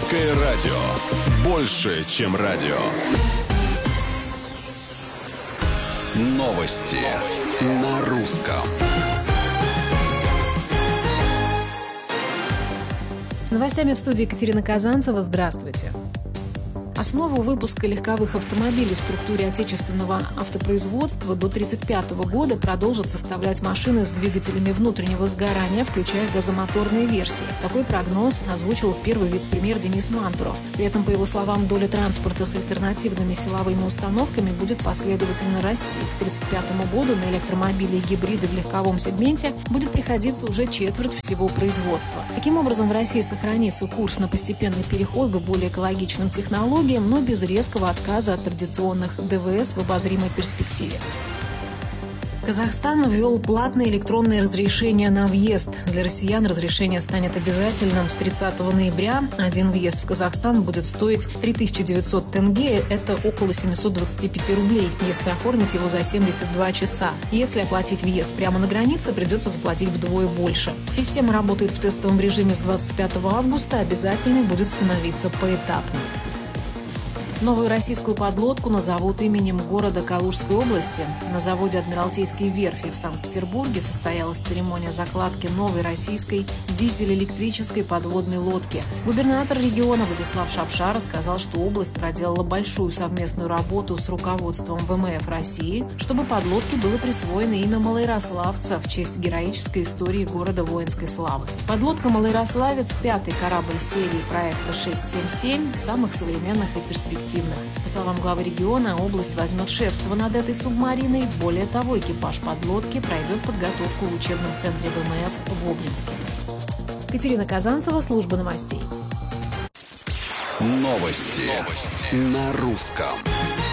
Русское радио. Больше, чем радио. Новости на русском. С новостями в студии Екатерина Казанцева. Здравствуйте. Основу выпуска легковых автомобилей в структуре отечественного автопроизводства до 1935 года продолжат составлять машины с двигателями внутреннего сгорания, включая газомоторные версии. Такой прогноз озвучил первый вице-премьер Денис Мантуров. При этом, по его словам, доля транспорта с альтернативными силовыми установками будет последовательно расти. К 1935 году на электромобили и гибриды в легковом сегменте будет приходиться уже четверть всего производства. Таким образом, в России сохранится курс на постепенный переход к более экологичным технологиям, но без резкого отказа от традиционных ДВС в обозримой перспективе. Казахстан ввел платные электронные разрешения на въезд. Для россиян разрешение станет обязательным с 30 ноября. Один въезд в Казахстан будет стоить 3900 тенге, это около 725 рублей, если оформить его за 72 часа. Если оплатить въезд прямо на границе, придется заплатить вдвое больше. Система работает в тестовом режиме с 25 августа, обязательной будет становиться поэтапно. Новую российскую подлодку назовут именем города Калужской области. На заводе «Адмиралтейские верфи» в Санкт-Петербурге состоялась церемония закладки новой российской дизель-электрической подводной лодки. Губернатор региона Владислав Шапша рассказал, что область проделала большую совместную работу с руководством ВМФ России, чтобы подлодке было присвоено имя Малоярославца в честь героической истории города воинской славы. Подлодка «Малоярославец» – пятый корабль серии проекта 677, самых современных и перспективных. По словам главы региона, область возьмет шефство над этой субмариной. Более того, экипаж подлодки пройдет подготовку в учебном центре ВМФ в Обнинске. Екатерина Казанцева, служба новостей. Новости на русском.